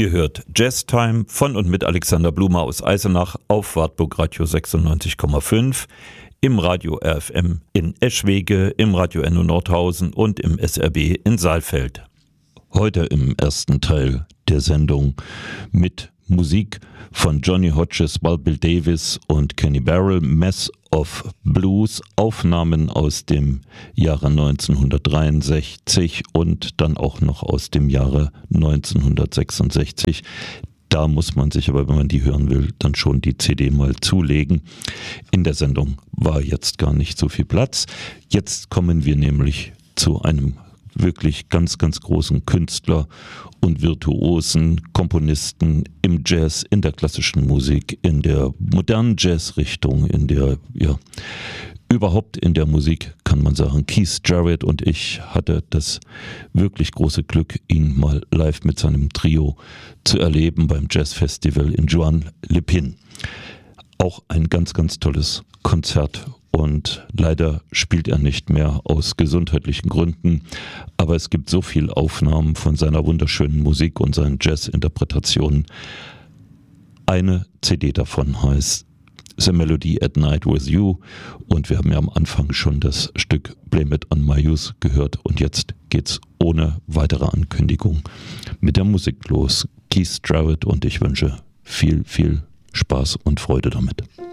Ihr hört Jazz Time von und mit Alexander Blumer aus Eisenach auf Wartburg Radio 96,5, im Radio RFM in Eschwege, im Radio Enno Nordhausen und im SRB in Saalfeld. Heute im ersten Teil der Sendung mit Musik von Johnny Hodges, Bill Davis und Kenny Barrell, Mess of Blues, Aufnahmen aus dem Jahre 1963 und dann auch noch aus dem Jahre 1966. Da muss man sich aber, wenn man die hören will, dann schon die CD mal zulegen. In der Sendung war jetzt gar nicht so viel Platz. Jetzt kommen wir nämlich zu einem wirklich ganz, ganz großen Künstler und virtuosen Komponisten im Jazz, in der klassischen Musik, in der modernen Jazzrichtung, in der, ja, überhaupt in der Musik kann man sagen. Keith Jarrett und ich hatte das wirklich große Glück, ihn mal live mit seinem Trio zu erleben beim Jazzfestival in Juan-les-Pins. Auch ein ganz, ganz tolles Konzert. Und leider spielt er nicht mehr aus gesundheitlichen Gründen. Aber es gibt so viele Aufnahmen von seiner wunderschönen Musik und seinen Jazz-Interpretationen. Eine CD davon heißt The Melody at Night with You. Und wir haben ja am Anfang schon das Stück Blame It on My Youth gehört. Und jetzt geht's ohne weitere Ankündigung mit der Musik los. Keith Jarrett und ich wünsche viel, viel Spaß und Freude damit.